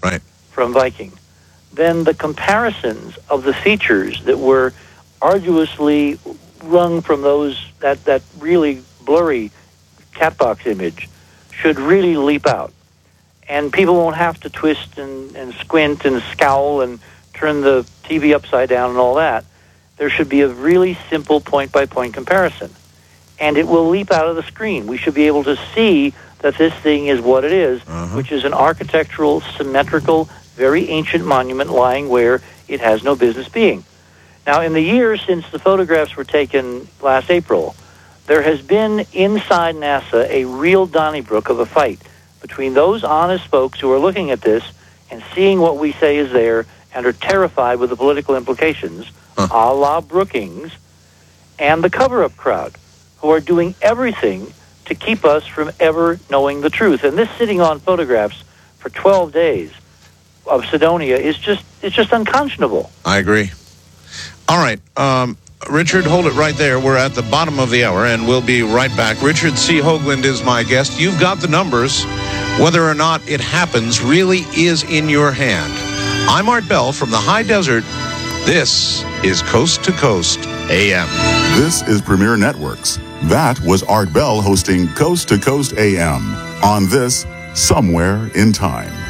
Right. From Viking, then the comparisons of the features that were arduously wrung from that really blurry catbox image should really leap out. And people won't have to twist and squint and scowl and turn the TV upside down and all that. There should be a really simple point-by-point comparison. And it will leap out of the screen. We should be able to see that this thing is what it is, which is an architectural, symmetrical, very ancient monument lying where it has no business being. Now, in the years since the photographs were taken last April, there has been inside NASA a real Donnybrook of a fight between those honest folks who are looking at this and seeing what we say is there and are terrified with the political implications, a la Brookings, and the cover-up crowd, who are doing everything to keep us from ever knowing the truth. And this sitting on photographs for 12 days of Cydonia is just unconscionable. I agree. All right. Richard, hold it right there. We're at the bottom of the hour, and we'll be right back. Richard C. Hoagland is my guest. You've got the numbers. Whether or not it happens really is in your hand. I'm Art Bell from the high desert. This is Coast to Coast AM. This is Premier Networks. That was Art Bell hosting Coast to Coast AM on this Somewhere in Time.